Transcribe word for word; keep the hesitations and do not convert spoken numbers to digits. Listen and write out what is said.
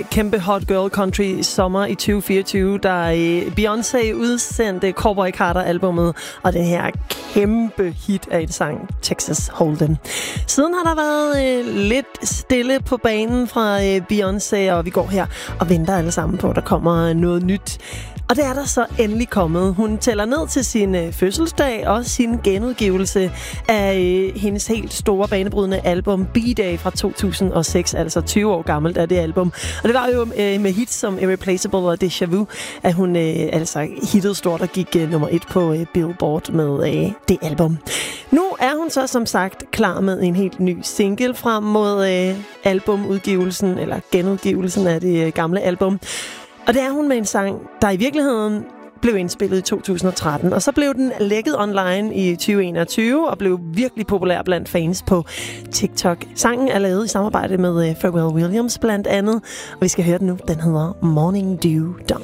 kæmpe hot girl country sommer i tyve fireogtyve, der Beyoncé udsendte Cowboy Carter-albummet, og det her kæmpe hit af en sang, Texas Hold'em. Siden har der været øh, lidt stille på banen fra øh, Beyoncé, og vi går her og venter alle sammen på, at der kommer noget nyt. Og det er der så endelig kommet. Hun tæller ned til sin øh, fødselsdag og sin genudgivelse af øh, hendes helt store banebrydende album B-Day fra to tusind og seks, altså tyve år gammelt er det album. Og det var jo øh, med hits som Irreplaceable og Déjà Vu, at hun øh, altså hittede stort og gik øh, nummer et på øh, Billboard med øh, det album. Nu er hun så som sagt klar med en helt ny single frem mod øh, albumudgivelsen, eller genudgivelsen af det øh, gamle album. Og det er hun med en sang, der i virkeligheden blev indspillet i to tusind og tretten, og så blev den lækket online i tyve enogtyve og blev virkelig populær blandt fans på TikTok. Sangen er lavet i samarbejde med Pharrell Williams blandt andet, og vi skal høre den nu. Den hedder Morning Dew Dawn.